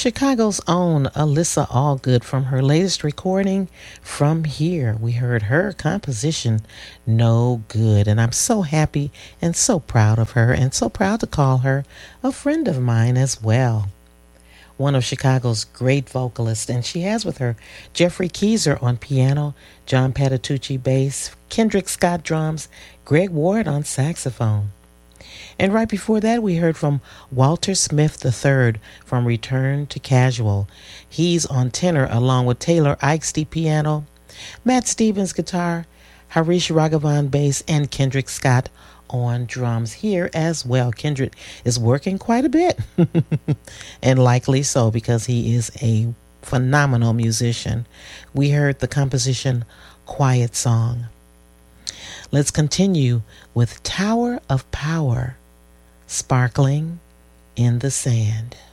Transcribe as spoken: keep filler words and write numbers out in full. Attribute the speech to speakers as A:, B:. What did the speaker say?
A: Chicago's own Alyssa Allgood from her latest recording, From Here. We heard her composition, No Good. And I'm so happy and so proud of her and so proud to call her a friend of mine as well. One of Chicago's great vocalists, and she has with her Jeffrey Keyser on piano, John Patitucci bass, Kendrick Scott drums, Greg Ward on saxophone. And right before that, we heard from Walter Smith the third from Return to Casual. He's on tenor along with Taylor Eichste piano, Matt Stevens guitar, Harish Raghavan bass, and Kendrick Scott on drums here as well. Kendrick is working quite a bit, and likely so because he is a phenomenal musician. We heard the composition Quiet Song. Let's continue with Tower of Power, Sparkling in the Sand.